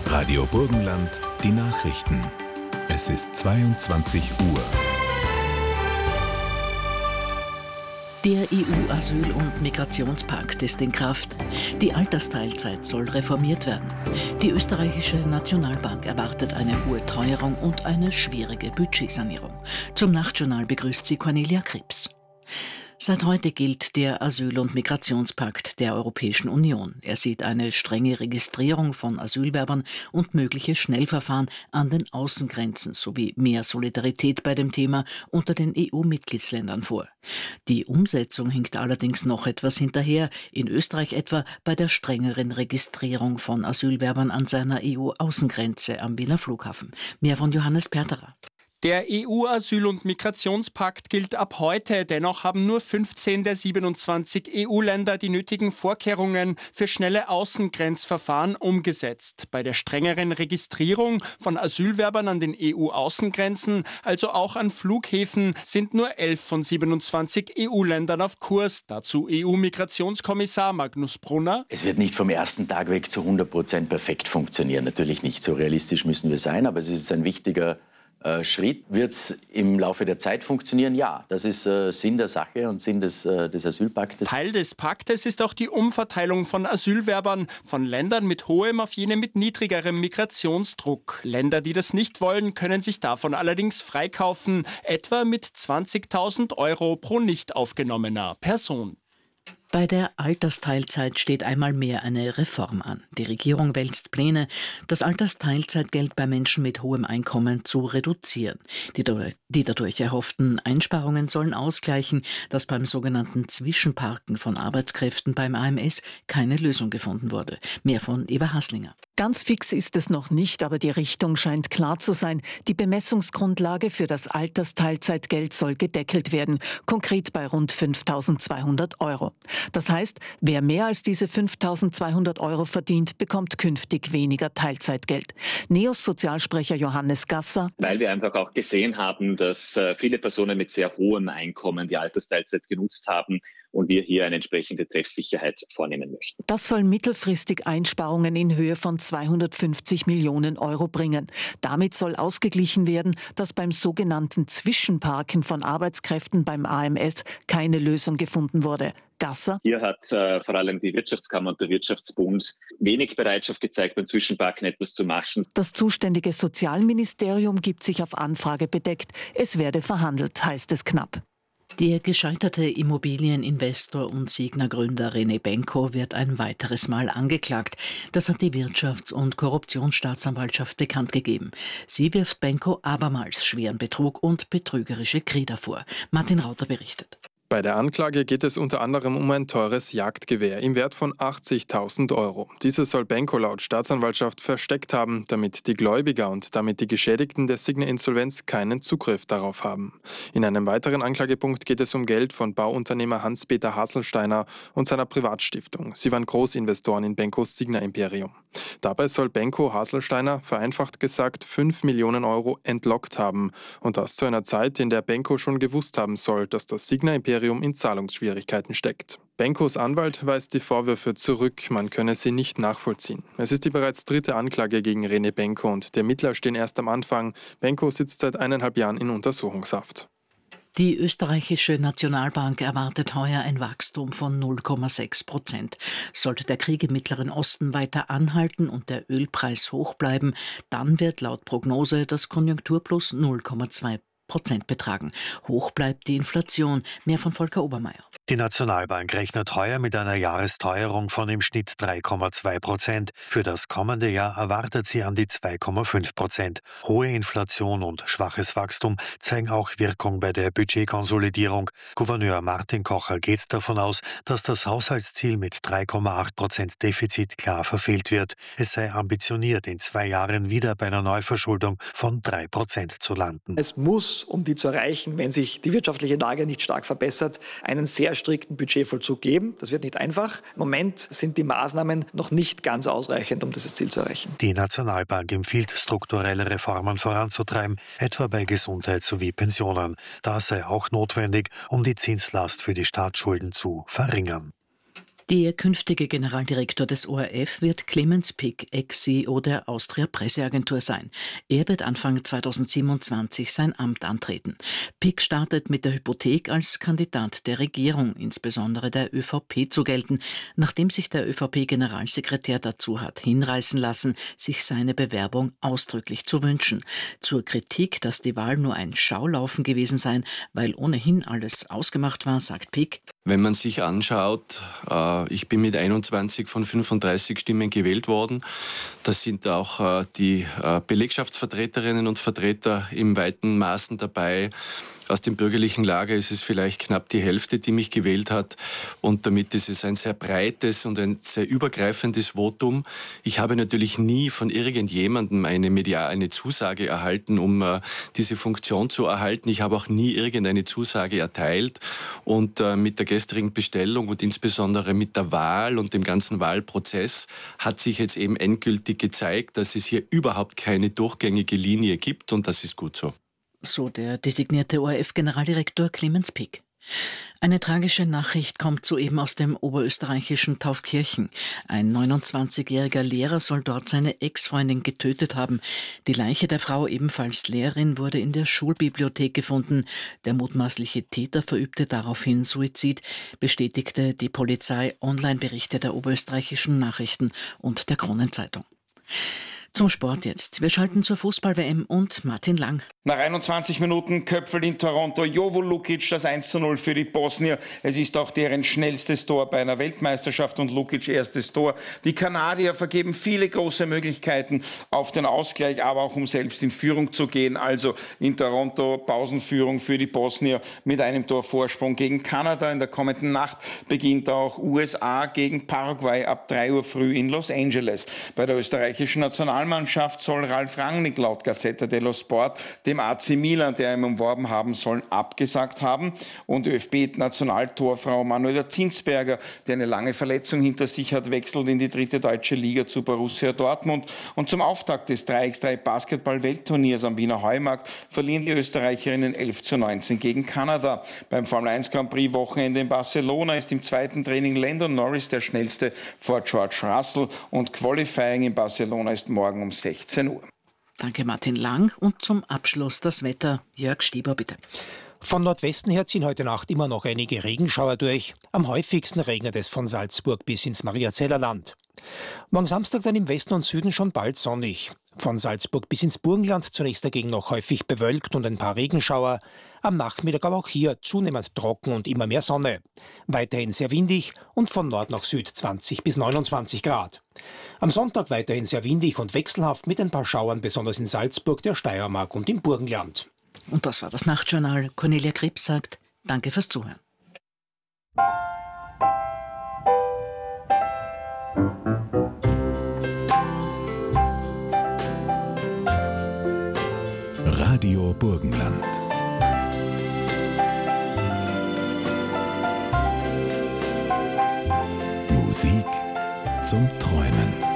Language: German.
Radio Burgenland, die Nachrichten. Es ist 22 Uhr. Der EU-Asyl- und Migrationspakt ist in Kraft. Die Altersteilzeit soll reformiert werden. Die österreichische Nationalbank erwartet eine hohe Teuerung und eine schwierige Budgetsanierung. Zum Nachtjournal begrüßt sie Cornelia Krebs. Seit heute gilt der Asyl- und Migrationspakt der Europäischen Union. Er sieht eine strenge Registrierung von Asylwerbern und mögliche Schnellverfahren an den Außengrenzen sowie mehr Solidarität bei dem Thema unter den EU-Mitgliedsländern vor. Die Umsetzung hinkt allerdings noch etwas hinterher, in Österreich etwa bei der strengeren Registrierung von Asylwerbern an seiner EU-Außengrenze am Wiener Flughafen. Mehr von Johannes Perterer. Der EU-Asyl- und Migrationspakt gilt ab heute. Dennoch haben nur 15 der 27 EU-Länder die nötigen Vorkehrungen für schnelle Außengrenzverfahren umgesetzt. Bei der strengeren Registrierung von Asylwerbern an den EU-Außengrenzen, also auch an Flughäfen, sind nur 11 von 27 EU-Ländern auf Kurs. Dazu EU-Migrationskommissar Magnus Brunner. Es wird nicht vom ersten Tag weg zu 100% perfekt funktionieren. Natürlich nicht, so realistisch müssen wir sein, aber es ist ein wichtiger Schritt. Wird es im Laufe der Zeit funktionieren? Ja, das ist Sinn der Sache und Sinn des Asylpaktes. Teil des Paktes ist auch die Umverteilung von Asylwerbern von Ländern mit hohem auf jene mit niedrigerem Migrationsdruck. Länder, die das nicht wollen, können sich davon allerdings freikaufen, etwa mit 20.000 € pro nicht aufgenommener Person. Bei der Altersteilzeit steht einmal mehr eine Reform an. Die Regierung wälzt Pläne, das Altersteilzeitgeld bei Menschen mit hohem Einkommen zu reduzieren. Die dadurch erhofften Einsparungen sollen ausgleichen, dass beim sogenannten Zwischenparken von Arbeitskräften beim AMS keine Lösung gefunden wurde. Mehr von Eva Haslinger. Ganz fix ist es noch nicht, aber die Richtung scheint klar zu sein. Die Bemessungsgrundlage für das Altersteilzeitgeld soll gedeckelt werden, konkret bei rund 5.200 €. Das heißt, wer mehr als diese 5.200 € verdient, bekommt künftig weniger Teilzeitgeld. NEOS Sozialsprecher Johannes Gasser. Weil wir einfach auch gesehen haben, dass viele Personen mit sehr hohem Einkommen die Altersteilzeit genutzt haben und wir hier eine entsprechende Treffsicherheit vornehmen möchten. Das soll mittelfristig Einsparungen in Höhe von 250 Millionen € bringen. Damit soll ausgeglichen werden, dass beim sogenannten Zwischenparken von Arbeitskräften beim AMS keine Lösung gefunden wurde. Gasser. Hier hat vor allem die Wirtschaftskammer und der Wirtschaftsbund wenig Bereitschaft gezeigt, beim Zwischenparken etwas zu machen. Das zuständige Sozialministerium gibt sich auf Anfrage bedeckt. Es werde verhandelt, heißt es knapp. Der gescheiterte Immobilieninvestor und Signa-Gründer René Benko wird ein weiteres Mal angeklagt. Das hat die Wirtschafts- und Korruptionsstaatsanwaltschaft bekannt gegeben. Sie wirft Benko abermals schweren Betrug und betrügerische Krieder vor. Martin Rauter berichtet. Bei der Anklage geht es unter anderem um ein teures Jagdgewehr im Wert von 80.000 €. Dieses soll Benko laut Staatsanwaltschaft versteckt haben, damit die Gläubiger und damit die Geschädigten der Signa-Insolvenz keinen Zugriff darauf haben. In einem weiteren Anklagepunkt geht es um Geld von Bauunternehmer Hans-Peter Haselsteiner und seiner Privatstiftung. Sie waren Großinvestoren in Benkos Signa-Imperium. Dabei soll Benko Haselsteiner, vereinfacht gesagt, 5 Millionen € entlockt haben. Und das zu einer Zeit, in der Benko schon gewusst haben soll, dass das Signa-Imperium in Zahlungsschwierigkeiten steckt. Benkos Anwalt weist die Vorwürfe zurück, man könne sie nicht nachvollziehen. Es ist die bereits dritte Anklage gegen René Benko und die Ermittler stehen erst am Anfang. Benko sitzt seit 1,5 Jahren in Untersuchungshaft. Die österreichische Nationalbank erwartet heuer ein Wachstum von 0,6%. Sollte der Krieg im Mittleren Osten weiter anhalten und der Ölpreis hoch bleiben, dann wird laut Prognose das Konjunkturplus 0,2% betragen. Hoch bleibt die Inflation. Mehr von Volker Obermeier. Die Nationalbank rechnet heuer mit einer Jahresteuerung von im Schnitt 3,2%. Für das kommende Jahr erwartet sie an die 2,5%. Hohe Inflation und schwaches Wachstum zeigen auch Wirkung bei der Budgetkonsolidierung. Gouverneur Martin Kocher geht davon aus, dass das Haushaltsziel mit 3,8% Defizit klar verfehlt wird. Es sei ambitioniert, in 2 Jahren wieder bei einer Neuverschuldung von 3% zu landen. Es muss, um die zu erreichen, wenn sich die wirtschaftliche Lage nicht stark verbessert, einen sehr strikten Budgetvollzug geben. Das wird nicht einfach. Im Moment sind die Maßnahmen noch nicht ganz ausreichend, um dieses Ziel zu erreichen. Die Nationalbank empfiehlt, strukturelle Reformen voranzutreiben, etwa bei Gesundheit sowie Pensionen. Das sei auch notwendig, um die Zinslast für die Staatsschulden zu verringern. Der künftige Generaldirektor des ORF wird Clemens Pick, Ex-CEO der Austria Presseagentur sein. Er wird Anfang 2027 sein Amt antreten. Pick startet mit der Hypothek, als Kandidat der Regierung, insbesondere der ÖVP, zu gelten, nachdem sich der ÖVP-Generalsekretär dazu hat hinreißen lassen, sich seine Bewerbung ausdrücklich zu wünschen. Zur Kritik, dass die Wahl nur ein Schaulaufen gewesen sei, weil ohnehin alles ausgemacht war, sagt Pick: Wenn man sich anschaut, ich bin mit 21 von 35 Stimmen gewählt worden. Das sind auch die Belegschaftsvertreterinnen und Vertreter im weiten Maßen dabei. Aus dem bürgerlichen Lager ist es vielleicht knapp die Hälfte, die mich gewählt hat. Und damit ist es ein sehr breites und ein sehr übergreifendes Votum. Ich habe natürlich nie von irgendjemandem eine Zusage erhalten, um diese Funktion zu erhalten. Ich habe auch nie irgendeine Zusage erteilt. Und mit der gestrigen Bestellung und insbesondere mit der Wahl und dem ganzen Wahlprozess hat sich jetzt eben endgültig gezeigt, dass es hier überhaupt keine durchgängige Linie gibt. Und das ist gut so. So der designierte ORF-Generaldirektor Clemens Pick. Eine tragische Nachricht kommt soeben aus dem oberösterreichischen Taufkirchen. Ein 29-jähriger Lehrer soll dort seine Ex-Freundin getötet haben. Die Leiche der Frau, ebenfalls Lehrerin, wurde in der Schulbibliothek gefunden. Der mutmaßliche Täter verübte daraufhin Suizid, bestätigte die Polizei. Online-Berichte der oberösterreichischen Nachrichten und der Kronenzeitung. Zum Sport jetzt. Wir schalten zur Fußball-WM und Martin Lang. Nach 21 Minuten Köpfel in Toronto, Jovo Lukic das 1:0 für die Bosnier. Es ist auch deren schnellstes Tor bei einer Weltmeisterschaft und Lukic erstes Tor. Die Kanadier vergeben viele große Möglichkeiten auf den Ausgleich, aber auch um selbst in Führung zu gehen. Also in Toronto Pausenführung für die Bosnier mit einem Tor Vorsprung gegen Kanada. In der kommenden Nacht beginnt auch USA gegen Paraguay ab 3 Uhr früh in Los Angeles. Bei der österreichischen Nationalmannschaft soll Ralf Rangnick laut Gazzetta dello Sport dem AC Milan, der ihn umworben haben sollen, abgesagt haben. Und ÖFB-Nationaltorfrau Manuela Zinsberger, die eine lange Verletzung hinter sich hat, wechselt in die 3. deutsche Liga zu Borussia Dortmund. Und zum Auftakt des 3x3 Basketball-Weltturniers am Wiener Heumarkt verlieren die Österreicherinnen 11:19 gegen Kanada. Beim Formel 1 Grand Prix Wochenende in Barcelona ist im zweiten Training Lando Norris der schnellste vor George Russell und Qualifying in Barcelona ist morgen um 16 Uhr. Danke Martin Lang. Und zum Abschluss das Wetter. Jörg Stieber, bitte. Von Nordwesten her ziehen heute Nacht immer noch einige Regenschauer durch. Am häufigsten regnet es von Salzburg bis ins Mariazeller Land. Morgen Samstag dann im Westen und Süden schon bald sonnig. Von Salzburg bis ins Burgenland zunächst dagegen noch häufig bewölkt und ein paar Regenschauer. Am Nachmittag aber auch hier zunehmend trocken und immer mehr Sonne. Weiterhin sehr windig und von Nord nach Süd 20 bis 29 Grad. Am Sonntag weiterhin sehr windig und wechselhaft mit ein paar Schauern, besonders in Salzburg, der Steiermark und im Burgenland. Und das war das Nachtjournal. Cornelia Krebs sagt, danke fürs Zuhören. Radio Burgenland. Musik zum Träumen.